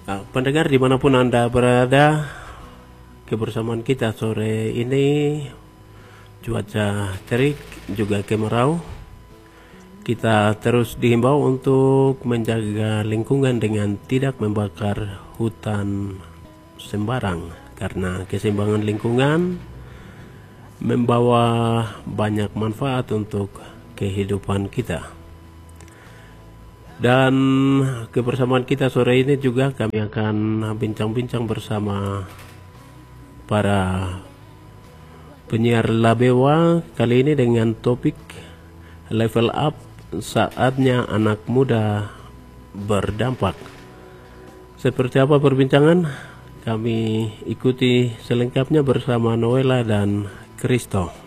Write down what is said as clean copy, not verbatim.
Pendengar dimanapun Anda berada, kebersamaan kita sore ini cuaca terik juga kemarau. Kita terus dihimbau untuk menjaga lingkungan dengan tidak membakar hutan sembarang, karena keseimbangan lingkungan membawa banyak manfaat untuk kehidupan kita. Dan kebersamaan kita sore ini juga kami akan bincang-bincang bersama para penyiar Labewa, kali ini dengan topik level up, saatnya anak muda berdampak. Seperti apa perbincangan? Kami ikuti selengkapnya bersama Noela dan Kristo.